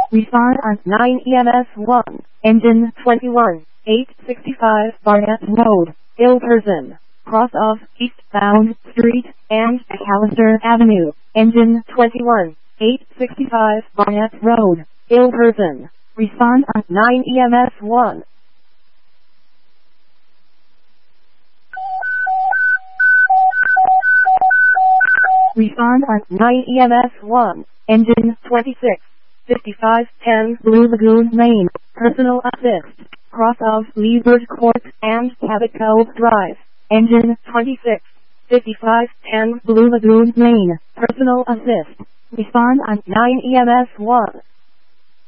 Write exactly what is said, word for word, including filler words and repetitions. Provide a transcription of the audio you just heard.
Respond on nine E M S one. Engine twenty-one, eight sixty-five Barnett Road, Ilperson. Cross of eastbound Street and McAllister Avenue. Engine twenty-one, eight sixty-five Barnett Road, Ilperson. Respond on nine E M S one. Respond on nine E M S one. Engine twenty-six, fifty-five ten Blue Lagoon Lane. Personal assist. Cross of Leeward Court and Cabot Cove Drive. Engine twenty-six, fifty-five ten Blue Lagoon Lane. Personal assist. Respond on nine E M S one.